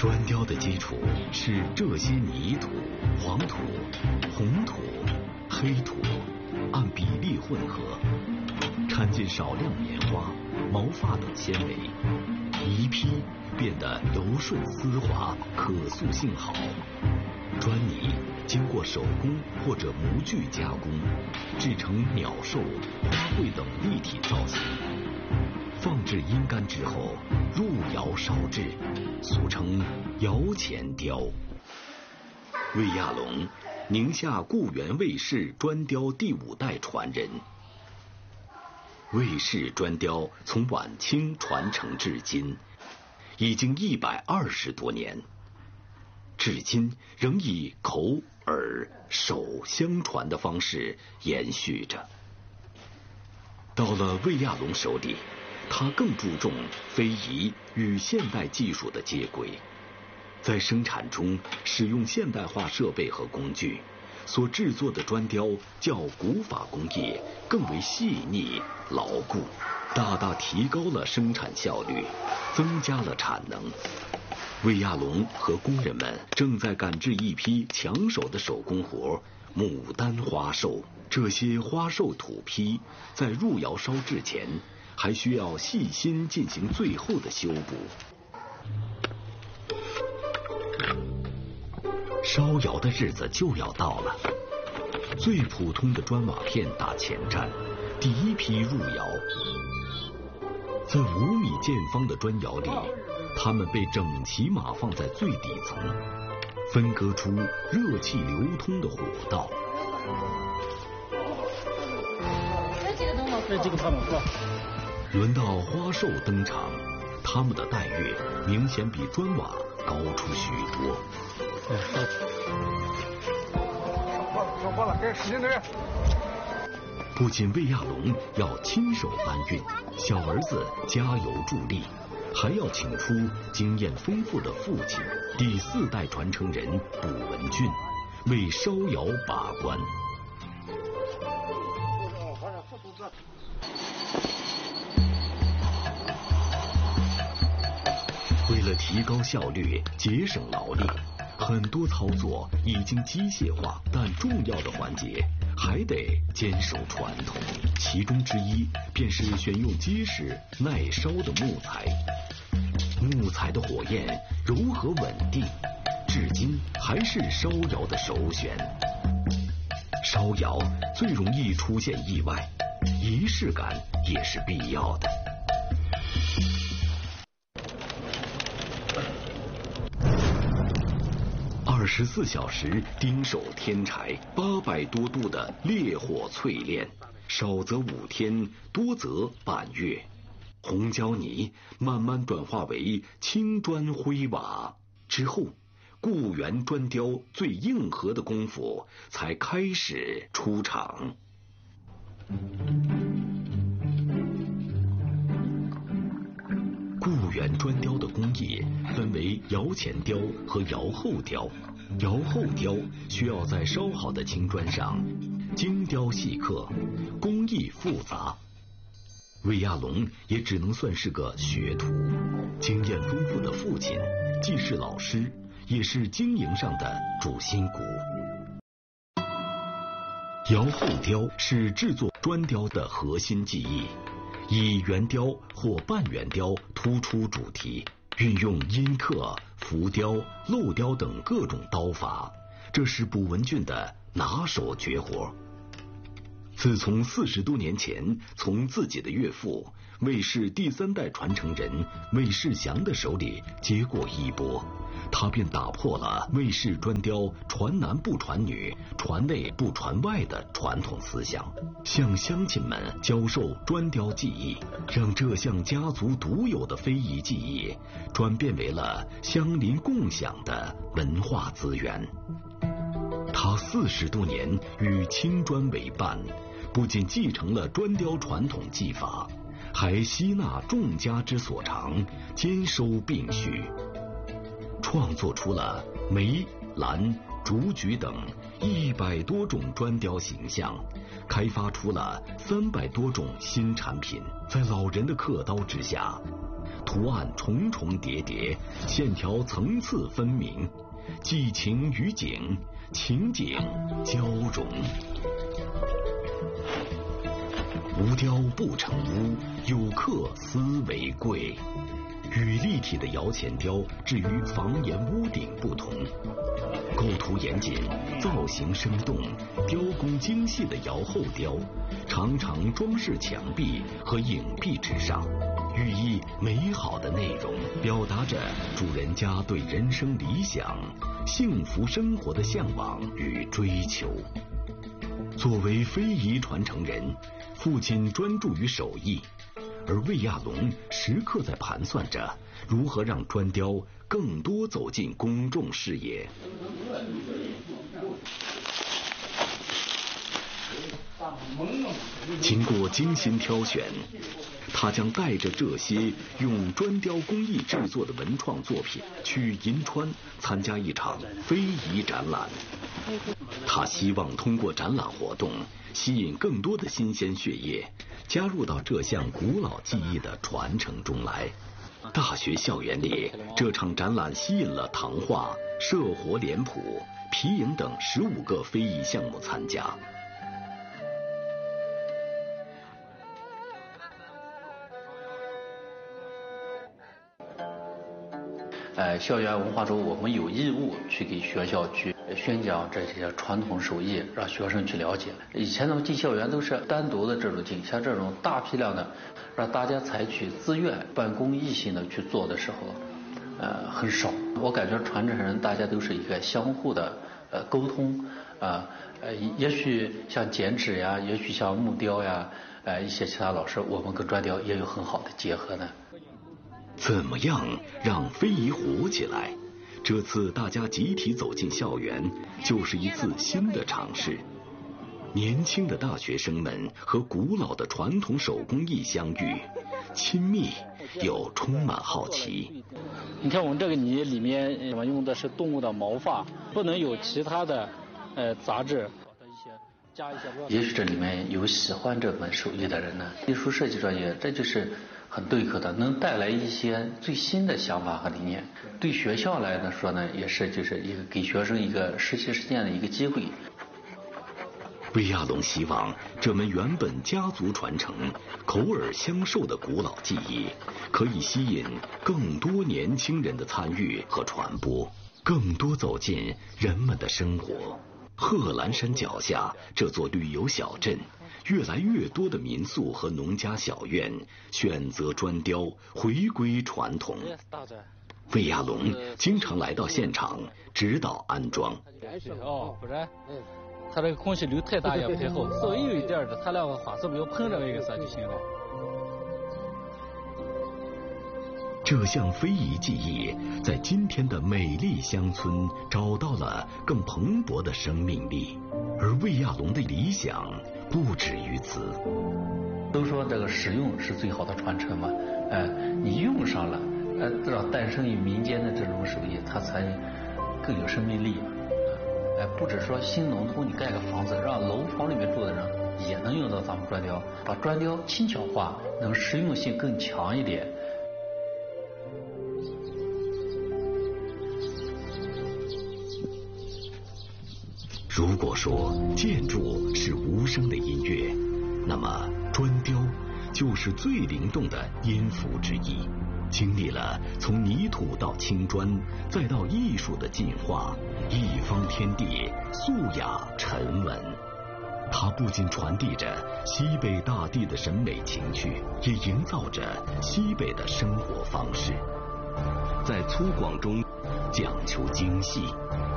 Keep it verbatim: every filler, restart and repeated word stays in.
砖雕的基础是这些泥土、黄土、红土、黑土，按比例混合，掺进少量棉花、毛发等纤维，一批变得柔顺丝滑，可塑性好。砖泥经过手工或者模具加工，制成鸟兽、花卉等立体造型。放置阴干之后，入窑烧制，俗称窑前雕。魏亚龙，宁夏固原魏氏砖雕第五代传人。魏氏砖雕从晚清传承至今，已经一百二十多年，至今仍以口、耳、手相传的方式延续着。到了魏亚龙手里，他更注重非遗与现代技术的接轨，在生产中使用现代化设备和工具，所制作的砖雕较古法工艺更为细腻牢固，大大提高了生产效率，增加了产能。魏亚龙和工人们正在赶制一批抢手的手工活——牡丹花寿。这些花寿土坯在入窑烧制前，还需要细心进行最后的修补。烧窑的日子就要到了，最普通的砖瓦片打前站，第一批入窑。在五米见方的砖窑里，它们被整齐码放在最底层，分割出热气流通的火道。 这个胖子轮到花寿登场，他们的待遇明显比砖瓦高出许多。 烧花了，该使劲点。 不仅魏亚龙要亲手搬运，小儿子加油助力，还要请出经验丰富的父亲，第四代传承人卜文俊，为烧窑把关。为了提高效率，节省劳力，很多操作已经机械化，但重要的环节还得坚守传统。其中之一便是选用结实耐烧的木材。木材的火焰柔和稳定，至今还是烧窑的首选。烧窑最容易出现意外，仪式感也是必要的。二十四小时盯守天柴，八百多度的烈火淬炼，少则五天，多则半月。红胶泥慢慢转化为青砖灰瓦之后，固原砖雕最硬核的功夫才开始出场。固原砖雕的工艺分为窑前雕和窑后雕。窑后雕需要在烧好的青砖上精雕细刻，工艺复杂。魏亚龙也只能算是个学徒，经验丰富的父亲既是老师，也是经营上的主心骨。窑后雕是制作砖雕的核心技艺，以圆雕或半圆雕突出主题，运用阴刻、浮雕、镂雕等各种刀法，这是卜文俊的拿手绝活。自从四十多年前从自己的岳父魏氏第三代传承人魏世祥的手里接过衣钵，他便打破了魏氏砖雕传男不传女、传内不传外的传统思想，向乡亲们教授砖雕技艺，让这项家族独有的非遗技艺转变为了乡邻共享的文化资源。他四十多年与青砖为伴，不仅继承了砖雕传统技法，还吸纳众家之所长，兼收并蓄，创作出了梅、兰、竹菊等一百多种砖雕形象，开发出了三百多种新产品。在老人的刻刀之下， 图案重重叠叠，线条层次分明，寄情于景，情景交融。无雕不成屋，有刻思为贵。与立体的窑前雕至于房檐屋顶不同，构图严谨，造型生动，雕工精细的窑后雕常常装饰墙壁和影壁之上，寓意美好的内容，表达着主人家对人生理想、幸福生活的向往与追求。作为非遗传承人，父亲专注于手艺，而魏亚龙时刻在盘算着如何让砖雕更多走进公众视野。经过精心挑选，他将带着这些用砖雕工艺制作的文创作品去银川参加一场非遗展览。他希望通过展览活动吸引更多的新鲜血液加入到这项古老技艺的传承中来。大学校园里，这场展览吸引了唐画、社活脸谱、皮影等十五个非遗项目参加。 呃，校园文化周，我们有义务去给学校去宣讲这些传统手艺，让学生去了解。以前咱们进校园都是单独的这种进，像这种大批量的，让大家采取自愿、办公益心的去做的时候，呃，很少。我感觉传承人大家都是一个相互的呃沟通啊，呃，也许像剪纸呀，也许像木雕呀，呃，一些其他老师，我们跟砖雕也有很好的结合呢。 怎么样让非遗活起来？这次大家集体走进校园，就是一次新的尝试。年轻的大学生们和古老的传统手工艺相遇，亲密又充满好奇。 你看我们这个泥里面，我们用的是动物的毛发，不能有其他的呃杂质。 也许这里面有喜欢这门手艺的人呢，艺术设计专业，这就是很对口的，能带来一些最新的想法和理念。对学校来说呢，也是就是一个给学生一个实习实践的一个机会。 魏亚龙希望这门原本家族传承、口耳相授的古老技艺，可以吸引更多年轻人的参与和传播，更多走进人们的生活。贺兰山脚下这座旅游小镇，越来越多的民宿和农家小院选择砖雕，回归传统。魏亚龙经常来到现场指导安装。 哦，不然，它这个空气流太大也不太好，稍微有一点的，它那个花色不要碰着那个啥就行了。 这项非遗技艺在今天的美丽乡村找到了更蓬勃的生命力，而魏亚龙的理想不止于此。 都说这个使用是最好的传承嘛，呃，你用上了，呃，让诞生于民间的这种手艺，它才更有生命力。呃，不止说新农村你盖个房子，让楼房里面住的人也能用到咱们砖雕，把砖雕轻巧化，能实用性更强一点。 如果说建筑是无声的音乐，那么砖雕就是最灵动的音符之一。经历了从泥土到青砖，再到艺术的进化，一方天地，素雅沉稳。它不仅传递着西北大地的审美情趣，也营造着西北的生活方式。在粗犷中讲求精细，